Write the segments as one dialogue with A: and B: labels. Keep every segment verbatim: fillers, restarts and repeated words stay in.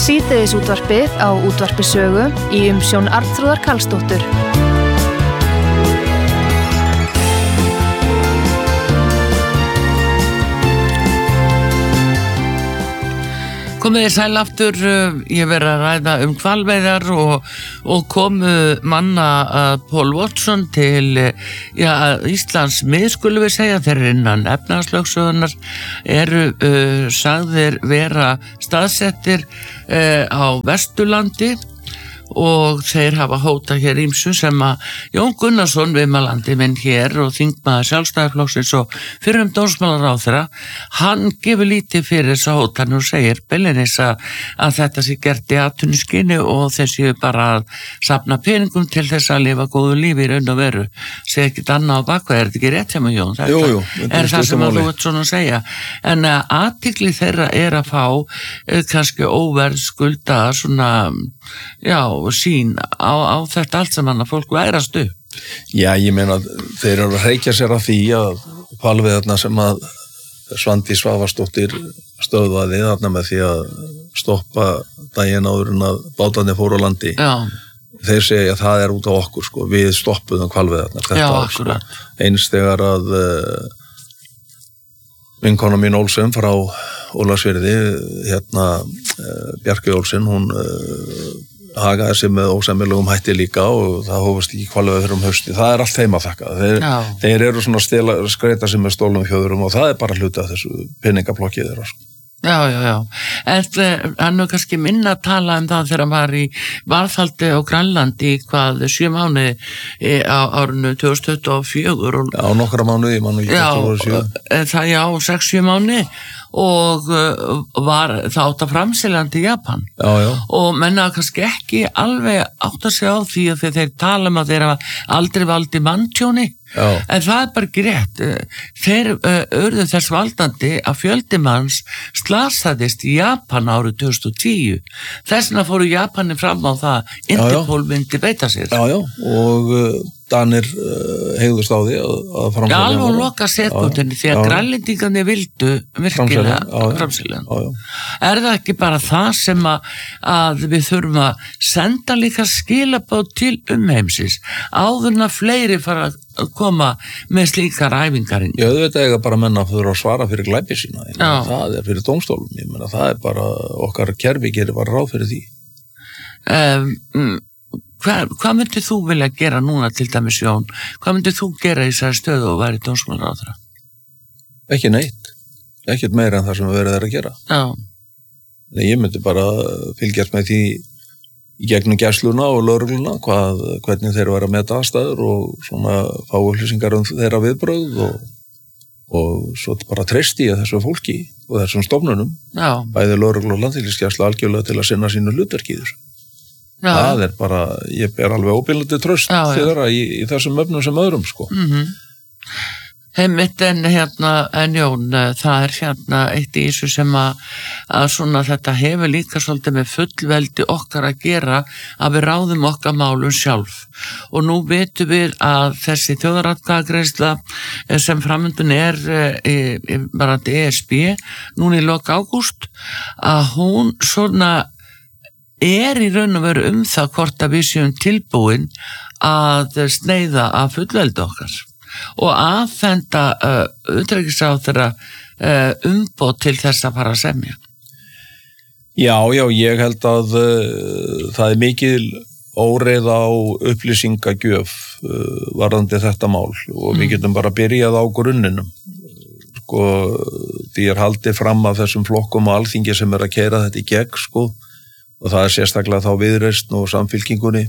A: Síðdegisútvarpið á Útvarpi Sögu í umsjón Arnþrúðar Karlsdóttur.
B: Komið þið sæl aftur, ég verið að ræða um hvalveiðar og, og komu manna uh, Paul Watson til ja, Íslands mið, skulum við segja, þeir innan efnahagslögsögunnar eru uh, sagðir vera staðsettir uh, á Vesturlandi og þeir hafa hótað hér ýmsu sem að Jón Gunnarsson viðmælandi minn hér og þingmaður Sjálfstæðisflokksins og fyrrum dómsmálaráðherra, hann gefur lítið fyrir þessa hótanir og segir beinlínis að, að þetta sé gert í atvinnuskyni og þeir séu bara að safna peningum til þess að lifa góðu lífi í raun og veru, segir ekkert annað á bakvað, er þetta ekki rétt hjá mig Jón? Þetta
C: jú, jú,
B: er það sem að þú ert svona að segja, en að athygli þeirra er að fá eh, kannski óverð skulda svona, já, sín á, á þetta allt sem hann að fólk værast upp.
C: Já, ég meina, þeir eru að hreykja sér að því að hvalveiðarna sem að Svandís Svavarsdóttir stöðvaði þarna með því að stoppa daginn áður en að bátarnir fóru á landi.
B: Já.
C: Þeir segja að það er út á okkur, sko, við stoppuðum hvalveiðarna.
B: Já,
C: ár,
B: akkurat.
C: Sko. Eins þegar að uh, vinkona mín Olsen frá Ólafsfirði, hérna uh, Bjarki Olsen, hún uh, hagaði sig með ósæmilegum hætti líka og það hófast ekki hvalveiðar fyrir um hausti. Það er allt þeim að þakka. Þeir, þeir eru svona stela, skreita sig með stólum fjöðurum og það er bara hluti af þessu peningaplokkið þeirra.
B: Já, já, já. En hann er kannski minna að tala um það þegar hann var í varðhaldi á Grænlandi í hvað sjö mánuði á árinu tvö þúsund tuttugu og fjögur. Og,
C: já, nokkra mánuði, mánuði ekki
B: já, það, já, sex sjö mánuði og uh, var það átt að framseljandi í Japan.
C: Já, já.
B: Og menna kannski ekki alveg átt að segja á því að þeir tala um að þeir hafa aldrei valdi manntjóni. Já. En það er bara ekki rétt. Þeir uh, urðu þess valdandi að fjöldi manns slasaðist í Japan árið tvö þúsund og tíu. Þess vegna fóru Japanin fram á það Interpol myndi beita sér.
C: Já, já, og uh, Danir uh, hegðust á því að, að framselja.
B: Já, alveg loka sekundinni því að grænlendingarnir vildu virkilega framselja. Er það ekki bara það sem að, að við þurfum að senda líka skilabóð til umheimsins áður en að fleiri fara að koma með slíkar æfingarinn?
C: Já, þú veit eiga bara menna að þurfa að svara fyrir glæpi sína. Það er fyrir dómstólum. Ég meina, það er bara okkar kerfi gerir bara ráð fyrir því.
B: Um, Hvað, hvað myndir þú vilja gera núna til dæmis Jón? Hvað myndir þú gera í þessari stöðu og væri dómsmálaráðherra?
C: Ekki neitt. Ekkert meira en það sem við verið að gera.
B: Já.
C: Nei, ég myndi bara fylgjast með því í gegnum gæsluna og lögregluna hvað, hvernig þeir vera að meta aðstæður og svona fá upplýsingar um þeirra viðbrögð og, og svo bara treysti ég þessu fólki og þessum stofnunum.
B: Já. Bæði
C: lögreglu og landhelgisgæsla algjörlega til að sinna sínu hlutverki í þessu.
B: Já.
C: Það er bara, ég ber alveg óbillandi tröst þeirra í, í þessum öfnum sem öðrum, sko.
B: Mm-hmm. Heimitt en hérna, en Jón, það er hérna eitt í þessu sem að, að svona þetta hefur líka svolítið með fullveldi okkar að gera að við ráðum okkar málum sjálf. Og nú veitum við að þessi þjóðaratkvæðagreiðsla sem framöndun er e, e, bara E S B, núna í lok ágúst, að hún svona er í raun og veru um það hvort að við séum tilbúin að sneiða að fullveldi okkar og aðfenda uh, utanríkisráðherra uh, umboð til þess að fara að semja.
C: Já, já, ég held að uh, það er mikil óreið á upplýsingagjöf uh, varðandi þetta mál og mm. við getum bara byrjað á grunninum. Sko, því er haldið fram af þessum flokkum og alþingi sem er að keyra þetta í gegn, sko, og það er sérstaklega þá Viðreisn og Samfylkingunni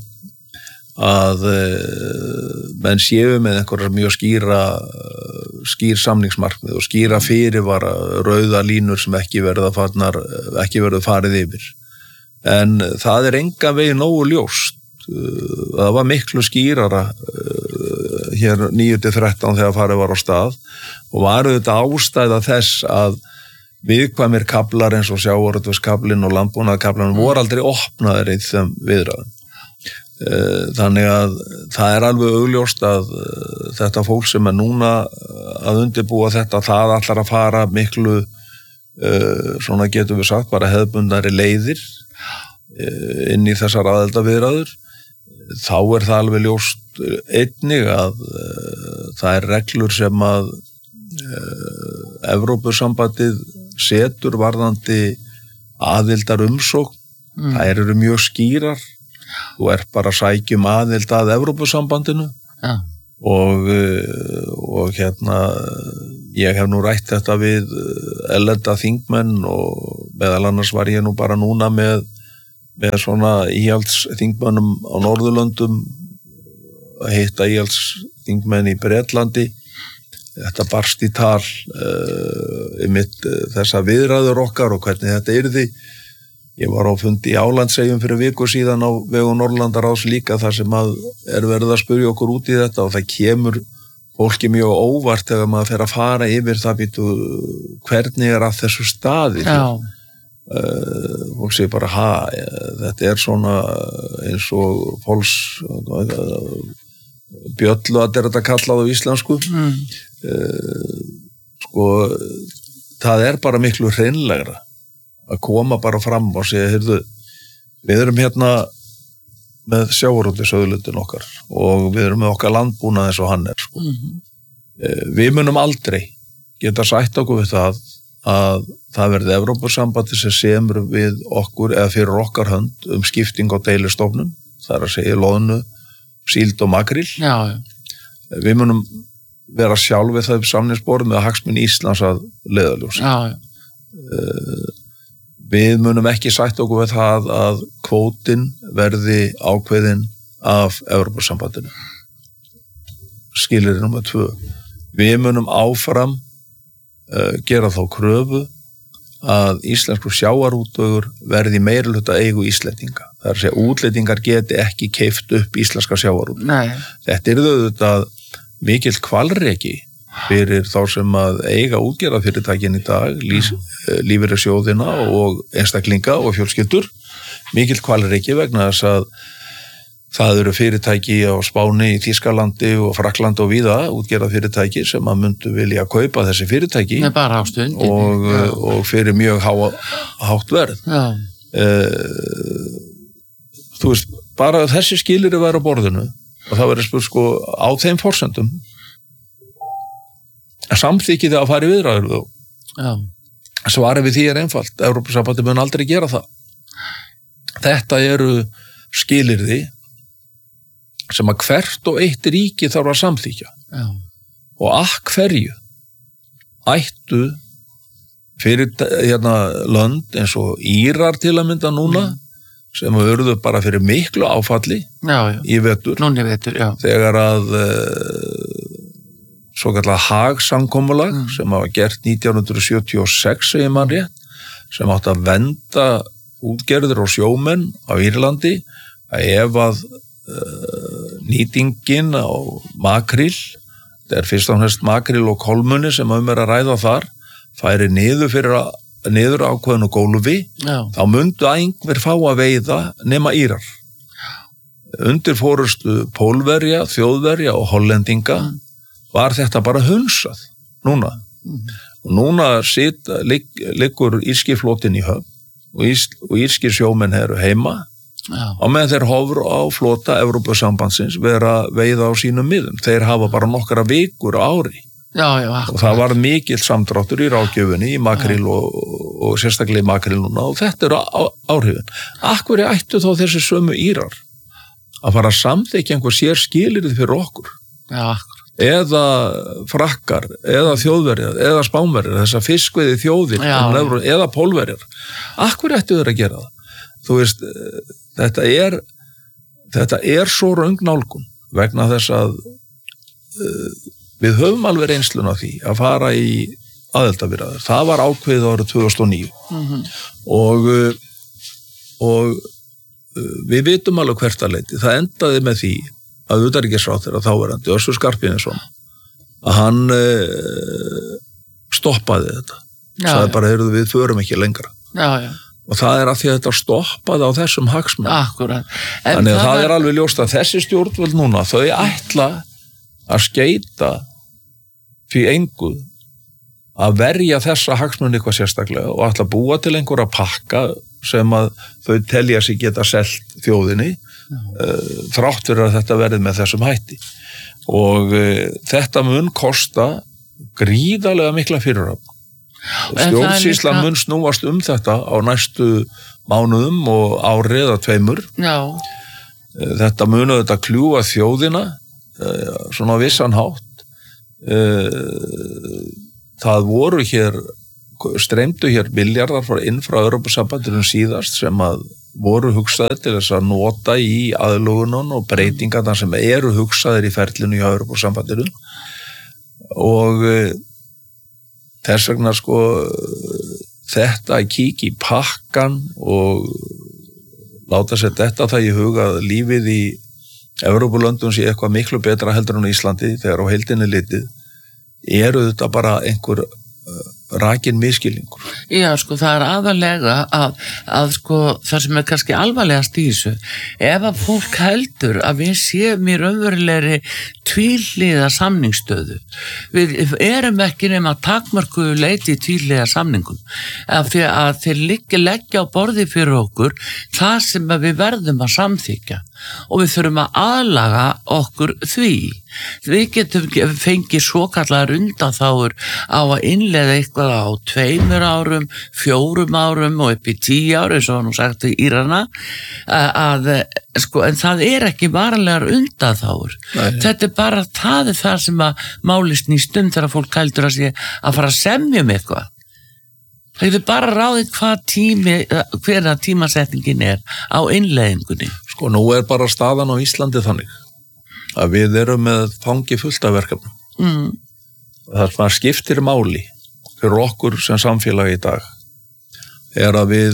C: að e, menn séu með einhverjar mjög skýra skýr samningsmarkmið og skýra fyrirvara rauða línur sem ekki verða farnar, ekki verða farið yfir. En það er engan veginn nógu ljóst. Það var miklu skýrara hér níu til þrettán þegar farið var á stað og var þetta ástæða þess að viðkvæmir kablar eins og sjávarútvegskablinn og landbúnaðarkablinn voru aldrei opnaðir í þeim viðræðum. Þannig að það er alveg augljóst að þetta fólk sem er núna að undirbúa þetta, það ætlar að fara miklu uh, svona getum við sagt bara hefðbundnari leiðir uh, inn í þessar aðildarviðræður, þá er það alveg ljóst einnig að uh, það er reglur sem að uh, Evrópusambandið setur varðandi aðildar umsókn, mm. þær eru mjög skýrar, þú er bara að sækja um aðild að Evrópusambandinu
B: ja.
C: og, og hérna ég hef nú rætt þetta við erlenda þingmenn og meðal annars var ég nú bara núna með, með svona íhaldsþingmönnum á Norðurlöndum að hitta íhaldsþingmenn í Bretlandi. Þetta barst í tal uh, mitt uh, þessa viðræður okkar og hvernig þetta yrði. Ég var á fundi í Álandseyjum fyrir viku síðan á vegum Norðurlandaráðs líka þar sem að er verið að spyrja okkur út í þetta og það kemur fólki mjög óvart þegar maður fer að fara yfir það býtu hvernig er að þessu staði.
B: Já.
C: Uh, fólk segir bara, ha, þetta er svona eins og fólks uh, bjöllu að þetta kallað á íslensku.
B: Mm.
C: Uh, sko, það er bara miklu hreinlegra að koma bara fram og segja, heyrðu, við erum hérna með sjávarútvegsauðlindin okkar og við erum með okkar landbúnað eins og hann er, sko.
B: Mm-hmm.
C: uh, við munum aldrei geta sætt okkur við það að það verði Evrópusambandi sem semur við okkur eða fyrir okkar hönd um skipting á deilistofnum, það er að segja loðnu, síld og makríl.
B: Já, já.
C: Við munum vera sjálf við það samningsborð með hagsmuni Íslands að leiðarljósi.
B: Já, já.
C: Uh, við munum ekki sætt okkur við það að kvótin verði ákveðin af Evrópusambandinu. Skilyrði númer tvö. Við munum áfram uh, gera þá kröfu að íslensku sjávarútvegur verði meirihluta eigu Íslendinga. Það er að segja, útlendingar geti ekki keypt upp íslenska sjávarútveg.
B: Nei.
C: Þetta er auðvitað mikill hvalreki fyrir þá sem að eiga útgerðarfyrirtækin í dag, lífeyrissjóðina og einstaklinga og fjölskyldur. Mikill hvalreki vegna þess að það eru fyrirtæki á Spáni, í Þýskalandi og Frakklandi og víða, útgerðarfyrirtæki sem að myndu vilja kaupa þessi fyrirtæki.
B: Nei, bara á stundinni.
C: Og, og fyrir mjög há, hátt verð.
B: Já.
C: Uh, þú veist, bara þessi skilyrði væru á borðinu og það verður spurt sko á þeim forsendum samþykkið að fara í viðræður og
B: Já.
C: svarið við því er einfalt, Evrópusambandið mun aldrei gera það. Þetta eru skilyrði sem að hvert og eitt ríki þarf að samþykja.
B: Já.
C: Og að hverju ættu fyrir hérna lönd eins og Írar til að mynda núna mm. sem verður bara fyrir miklu áfalli
B: Já, já.
C: í vetur.
B: Núna í vetur, já.
C: Þegar að uh, svo kallað Haag-samkomulag mm. sem hafa gert nítján hundruð sjötíu og sex segir mann rétt, sem átt að venda útgerðir og sjómenn á Írlandi að ef að uh, nýtingin á makríl, það er fyrst og fremst makríl og kolmunni sem um er að ræða þar, færi niður fyrir að niður ákveðinu gólufi,
B: Já.
C: þá myndu einhver fá að veiða nema Írar. Undir fórustu Pólverja, Þjóðverja og Hollendinga mm. var þetta bara hunsað núna. Mm. Og núna sit, lig, liggur írski flotinn í höfn og, ís, og írski sjómenn eru heima
B: Já.
C: og með þeir hofur á flota Evrópusambandsins vera veiða á sínum miðum. Þeir hafa bara nokkra vikur á ári.
B: Já, já,
C: og það var mikill samdráttur í ráðgjöfunni í makril og, og sérstaklega í makril núna og þetta eru á, áhrifin. Akkur er ættu þá þessi sömu Írar að fara að samþykja einhver sér skilyrði fyrir okkur?
B: Já, akkur.
C: Eða frakkar, eða þjóðverjar, eða spánverjar, þessa fiskveiði þjóðir, um, eða pólverjar. Akkur ættu þeir að gera það? Þú veist, þetta er, þetta er svo röng nálgun vegna þess að uh, við höfum alveg reynslun af því að fara í aðildarviðræður. Það var ákveðið árið tvö þúsund og níu
B: Mm-hmm.
C: og, og við vitum alveg hvert að leiti. Það endaði með því að utanríkisráðherra þáverandi Össur Skarphéðinsson að hann uh, stoppaði þetta. Það er bara, heyrðu, við förum ekki lengra.
B: Já, já.
C: Og það er að því að þetta stoppaði á þessum hagsmunum.
B: Akkurat.
C: En Þannig að það, það er alveg ljóst að þessi stjórnvöld núna, þau ætla að skeita því engu að verja þessa hagsmuni eitthvað sérstaklega og ætla að búa til einhverja pakka sem að þau telja sig geta selt þjóðinni uh, þrátt fyrir að þetta verði með þessum hætti og uh, þetta mun kosta gríðarlega mikla fyrirhöfn. Stjórnsýslan líka... mun snúast um þetta á næstu mánuðum og árið eða tveimur.
B: Já.
C: Uh, þetta mun auðvitað kljúfa þjóðina uh, svona á vissan hátt. Uh, það voru hér streymdu hér miljardar frá inn frá Evrópusambandinu síðast sem að voru hugsaðir til þess að nota í aðlögunum og breytingarna sem eru hugsaðir í ferlinu í Evrópusambandinu og e, þess vegna sko þetta að kíkja í pakkan og láta sér þetta það í huga að lífið í Evrópulöndum sé eitthvað miklu betra heldur en á Íslandi þegar á heildinni litið eru þetta bara einhver rakin miskilningur.
B: Já, sko, það er aðalega að, að sko, það sem er kannski alvarlegast í þessu, ef að fólk heldur að við séum í raunverulegri tvíhliða samningsstöðu. Við erum ekki nema takmörkuðu leyti í tvíhliða samningum, af því að þeir liggja leggja á borði fyrir okkur það sem við verðum að samþykja og við þurfum að aðlaga okkur því. Við getum fengið svokallar undanþágur á að innleiða eitthvað á tveimur árum, fjórum árum og upp í tíu ári, eins og nú sagt í Írana, að, sko, en það er ekki varanlegar undanþágur. Nei. Þetta er bara, það er það sem að máli snýst um þegar fólk heldur að sé að fara að semja um eitthvað. Það getur bara ráðið hvað tími, hverja tímasetningin er á innleiðingunni.
C: Sko, nú er bara staðan á Íslandi þannig að við erum með fangi fullt af verkefnum. Mm. Það sem skiptir máli fyrir okkur sem samfélagi í dag er að við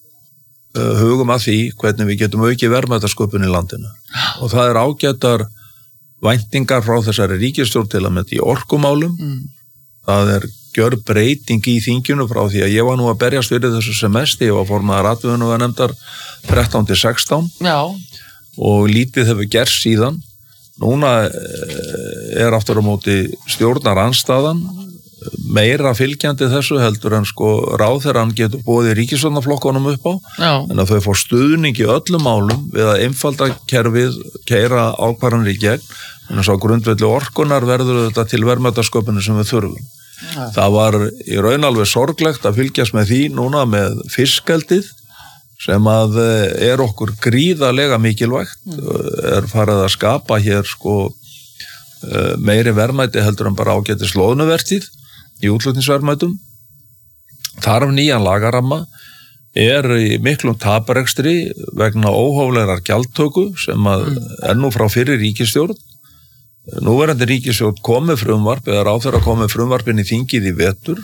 C: uh, hugum að því hvernig við getum aukið verðmætasköpun í landinu. Og það er ágætar væntingar frá þessari ríkisstjórn til að með í orkumálum. Mm. Það er gjör breyting í þinginu frá því að ég var nú að berjast fyrir þessu sem mest, ég var formaður atvinnuveganefndar þrettán til sextán. Já. Og lítið hefur gerst síðan. Núna er aftur á móti stjórnarandstaðan meira fylgjandi þessu heldur en sko ráðherrann getur boðið ríkisstjórnarflokkunum upp á. Já. En að þau fá stuðning í öllum málum við að einfalda kerfið, keyra ákvarðanir í gegn, en þess að grundvelli orkunar verður þetta til verðmætasköpunni sem við þurfum. Já. Það var í raun alveg sorglegt að fylgjast með því núna með fiskeldið sem að er okkur gríðarlega mikilvægt, mm. er farið að skapa hér sko meiri verðmæti heldur en bara ágætis loðnuvertíð í útflutningsverðmætum. Þarf nýjan lagaramma, er í miklum taparekstri vegna óhóflegrar gjaldtöku sem að mm. er nú frá fyrri ríkisstjórn. Núverandi ríkisstjórn komið frumvarp eða ráðherra komið frumvarpin í þingið í vetur.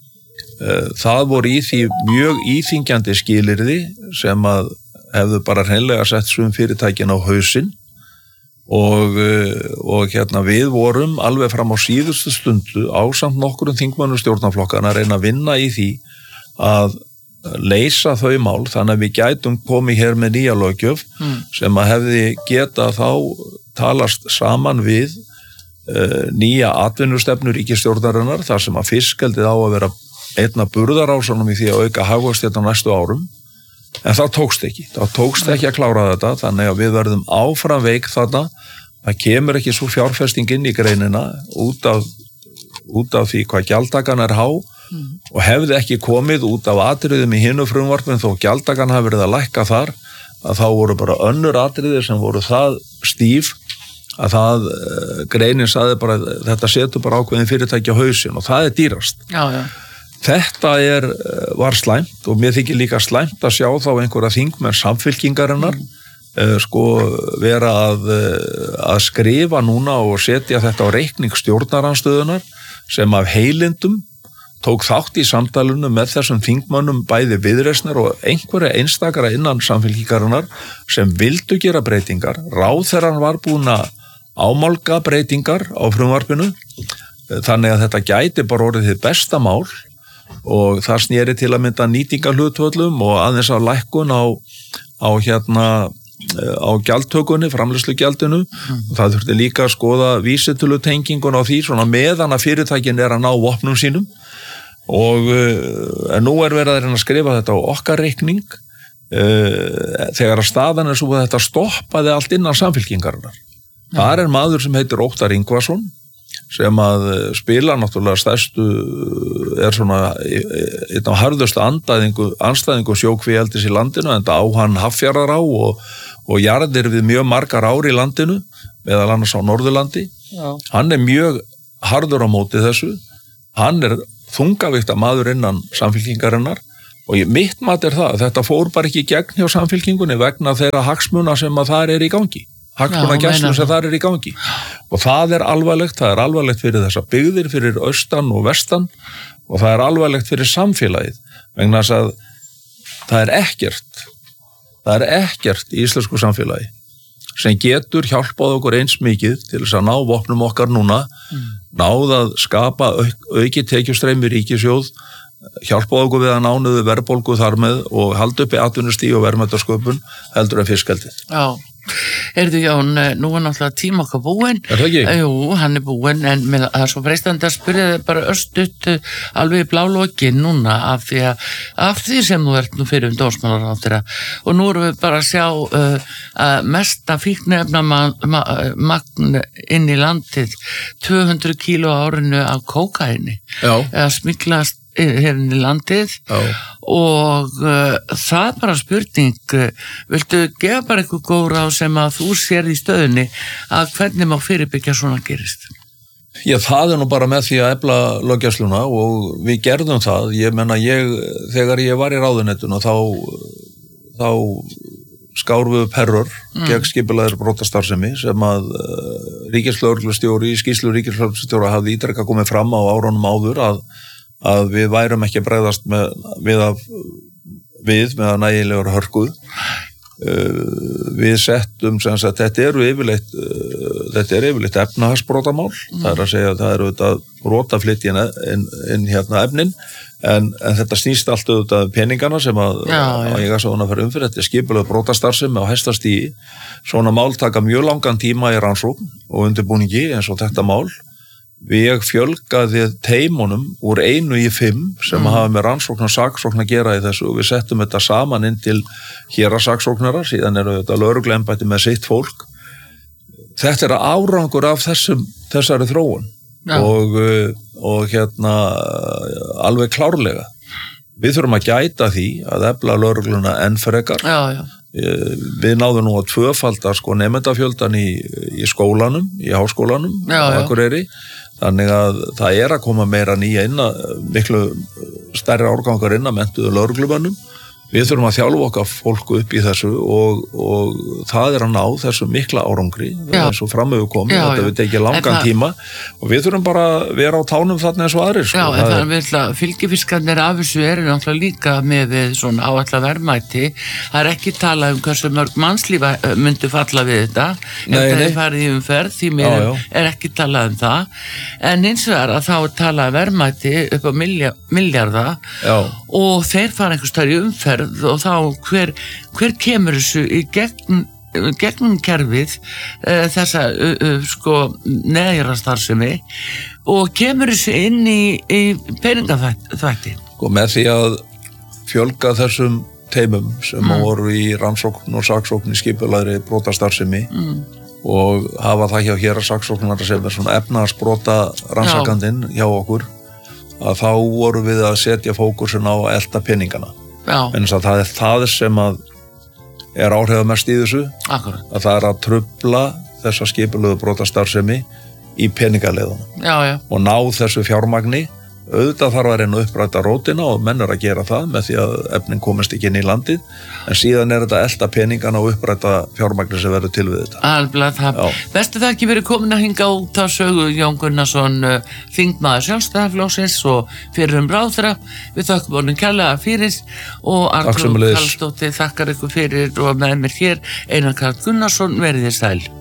C: Það voru í því mjög íþyngjandi skilyrði sem að hefðu bara hreinlega sett sum fyrirtækin á hausinn og, og hérna við vorum alveg fram á síðustu stundu ásamt nokkurum þingmönnum stjórnarflokkana að reyna að vinna í því að leysa þau mál þannig að við gætum komið hér með nýja löggjöf mm. sem að hefði geta þá talast saman við uh, nýja atvinnustefnu ríkisstjórnarinnar þar sem að fiskeldið á að vera einna burðarásanum í því að auka hagvöxt þetta næstu árum, en það tókst ekki það tókst ekki að klára þetta þannig að við verðum áfram veik þarna það kemur ekki svo fjárfesting inn í greinina út af, út af því hvað gjaldtakan er há mm. og hefði ekki komið út af atriðum í hinu frumvarpin þó gjaldtakan hafi verið að lækka þar að þá voru bara önnur atriðir sem voru það stíf að það greinin saði bara þetta setur bara ákveðin fyrirtæki á hausinn og það er dýrast. Já, já. Þetta er, var slæmt og mér þykir líka slæmt að sjá þá einhverja þingmenn samfylkingarinnar mm. sko vera að, að skrifa núna og setja þetta á reikning stjórnarandstöðunar sem af heilindum tók þátt í samtalinu með þessum þingmönnum bæði viðreisnar og einhverja einstakara innan samfylkingarinnar sem vildu gera breytingar. Ráðherrann var búin að ámálga breytingar á frumvarpinu þannig að þetta gæti bara orðið þið besta mál og það snýri til að mynda nýtingarhlutvöllum og aðeins á lækkun á, á hérna á gjaldtökunni, framleiðslugjaldinu mm. og það þurfti líka að skoða vísitölutengingun á því svona meðan að fyrirtækin er að ná vopnum sínum og uh, nú er verið að reyna að skrifa þetta á okkar reikning uh, þegar að staðan er svo að þetta stoppaði allt innan samfylkingarinnar. Ja. Það er maður sem heitir Óttar Ingvason sem að spila náttúrulega stærstu, er svona einn af harðustu andstæðingu, andstæðingu sjókvíeldis í landinu, en það á hann Haffjarðará og, og jarðir við mjög margar ár í landinu, meðal annars á Norðurlandi. Já. Hann er mjög harður á móti þessu, hann er þungavíkta maður innan samfylkingarinnar og ég, mitt mat er það, þetta fór bara ekki í gegn hjá samfylkingunni vegna þeirra hagsmuna sem að það er í gangi. Hagsmuna gæslum sem það er í gangi og það er alvarlegt, það er alvarlegt fyrir þessa byggðir, fyrir austan og vestan og það er alvarlegt fyrir samfélagið vegna þess að það er ekkert það er ekkert í íslensku samfélagi sem getur hjálpað okkur eins mikið til þess að ná vopnum okkar núna mm. náð að skapa auk, auki tekjustreymi ríkissjóð, hjálpað okkur við að nánuðu verðbólgu þar með og halda uppi atvinnustíg og verðmætasköpun heldur en fiskeldið.
B: Já. Heyrðu Jón, nú er náttúrulega tíma okkar búinn.
C: Er það ekki?
B: Jú, hann er búinn, en með, það er svo freistandi að spyrja þig bara östutt alveg í blálókin núna af því, að, af því sem þú ert nú fyrir um dómsmálaráðherra og nú erum við bara að sjá uh, að mesta fíkniefna magn inn í landið tvö hundruð kíló á árinu af kókaini eða smiklast hérna í landið. Já. Og uh, það er bara spurning, uh, viltu gefa bara eitthvað góð ráð sem að þú sér í stöðunni að hvernig má fyrirbyggja svona gerist?
C: Já, það er nú bara með því að efla löggæsluna og við gerðum það. Ég menna, ég, þegar ég var í ráðuneytinu þá, þá skárum við upp herrur mm. gegn skipulagðri brotastarfsemi sem að uh, ríkislögreglustjóri, í skýrslu ríkislögreglustjóra hafði ítrekka komið fram á árunum áður að að við værum ekki að bregðast með, við, að, við með að nægilegur hörkuð. Uh, við settum sem sagt, þetta eru yfirleitt uh, þetta er yfirleitt efnahagsbrotamál mm. það er að segja að það eru auðvitað brotaflytt inn, inn, inn hérna efnin en, en þetta snýst allt auðvitað peningana sem að, já, já. að ég að svona fyrir umfyrir, þetta er skipulega brotastarfsemi á hæsta stigi. Svona mál taka mjög langan tíma í rannsókn og undirbúningi eins og þetta mál. Við fjölgaði teimunum úr einu í fimm sem mm. hafa með rannsókn og saksókn að gera í þessu og við settum þetta saman inn til héraðssaksóknara, síðan eru þetta lögregluembætti með sitt fólk. Þetta er árangur af þessum, þessari þróun ja. og, og hérna alveg klárlega. Við þurfum að gæta því að efla lögregluna enn frekar. Já, já. Við náðum nú að tvöfalda sko nemendafjöldan í, í skólanum, í háskólanum já, á Akureyri. Þannig að það er að koma meira nýja inn að miklu stærri árgangar inn að menntuðu lögreglumönnum. Við þurfum að þjálfa okkar fólku upp í þessu og, og það er að ná þessu mikla árangri eins og framöfu komið, já, þetta við tekið langan það... tíma og við þurfum bara að vera á tánum þarna eins og aðrir. Sko.
B: Já, en það, það er að fylgifiskarnir af þessu eru náttúrulega líka með svona áætla verðmæti. Það er ekki talað um hversu mörg mannslífa myndi falla við þetta, en það er farið í umferð, því mér já, já. er ekki talað um það. En eins og það að þá er talað verðmæti upp á milljarða og þeir fara einhvers staðar í umferð og þá hver, hver kemur þessu í gegn, gegnum kerfið uh, þessa uh, uh, sko neðjarastarsemi og kemur þessu inn í, í peningaþvætti.
C: Og með því að fjölga þessum teimum sem mm. voru í rannsókn og saksókn í skipulagðri brotastarfsemi mm. og hafa það hjá héraðssaksóknara sem er svona efnahagsbrota rannsakandinn hjá okkur, að þá voru við að setja fókusin á að elta peningana. En það er það sem að er áhrifamest í þessu. Akkurat. Að það er að trufla þessa skipulögu brotastarfsemi í peningaleiðunum og ná þessu fjármagni. Auðvitað þarf að reyna að uppræta rótina og menn er að gera það með því að efnin komist ekki inn í landið, en síðan er þetta að elta peningana og uppræta fjármagni sem verður til við þetta.
B: Alveg það. Bestu það ekki verið komin að hinga út á sögu Jón Gunnarsson, þingmaður Sjálfstæðisflokksins og fyrrum ráðherra. Við þökkum honum kærlega fyrir og Arnþrúður Karlsdóttir þakkar ykkur fyrir og með mér hér Einar Karl Gunnarsson, verið þér sæl.